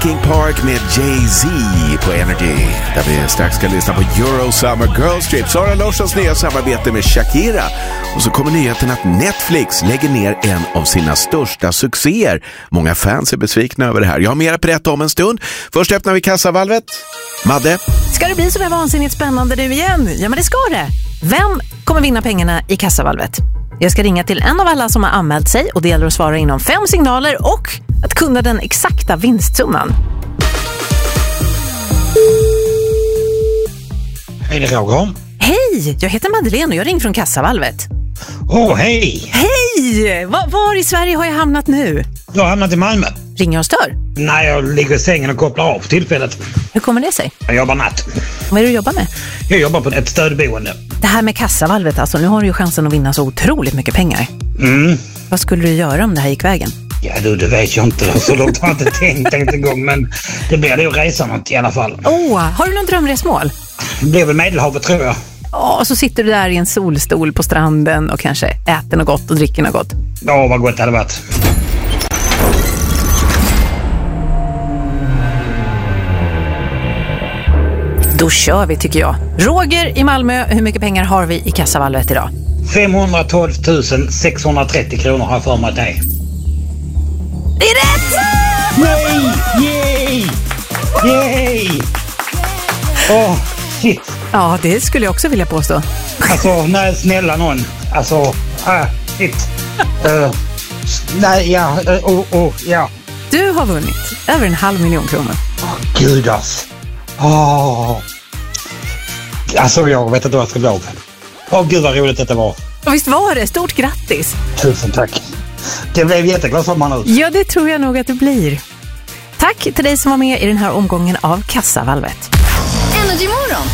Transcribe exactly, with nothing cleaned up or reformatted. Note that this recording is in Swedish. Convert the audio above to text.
Linkin Park med Jay-Z på Energy, där vi strax ska lyssna på Euro Summer Girls Trip, Sara Larssons nya samarbete med Shakira. Och så kommer nyheten att Netflix lägger ner en av sina största succéer. Många fans är besvikna över det här. Jag har mer att berätta om en stund. Först öppnar vi kassavalvet. Madde? Ska det bli så där vansinnigt spännande nu igen? Ja, men det ska det. Vem kommer vinna pengarna i kassavalvet? Jag ska ringa till en av alla som har anmält sig och det gäller att svara inom fem signaler och att kunna den exakta vinstsumman. Hej, det är Roger. Hej, jag heter Madeleine och jag ringer från kassavalvet. Åh, oh, hej! Hej! Var, var i Sverige har jag hamnat nu? Jag har hamnat i Malmö. Ringer jag och stör? Nej, jag ligger i sängen och kopplar av för tillfället. Hur kommer det sig? Jag jobbar natt. Vad är det du jobbar med? Jag jobbar på ett stödboende. Det här med kassavalvet, alltså nu har du ju chansen att vinna så otroligt mycket pengar. Mm. Vad skulle du göra om det här gick vägen? Ja du, det vet jag inte. Så långt har jag inte tänkt, tänkt en gång. Men det blir det att resa något i alla fall. Åh, oh, har du någon drömresmål? Det blir väl Medelhavet, tror jag. Ja, och så sitter du där i en solstol på stranden och kanske äter något gott och dricker något gott. Ja, vad gott det hade varit. Då kör vi, tycker jag. Roger i Malmö, hur mycket pengar har vi i kassavalvet idag? femhundratolv tusen sexhundratrettio kronor har jag för mig att det är. Det är rätt! Nej! Yay! Yay! Åh, oh, shit. Ja, det skulle jag också vilja påstå. Alltså, nej, snälla någon. Alltså, ah, shit. Uh, nej, ja, uh, oh, oh, ja. Du har vunnit över en halv miljon kronor. Åh, oh, gudas. Åh. Oh. Alltså, jag vet inte vad jag ska bli av. Åh, oh, gud vad roligt detta var. Och visst var det? Stort grattis! Tusen tack. Det blev jätteglad som man nu. Ja, det tror jag nog att det blir. Tack till dig som var med i den här omgången av kassavalvet. Energy Morgon.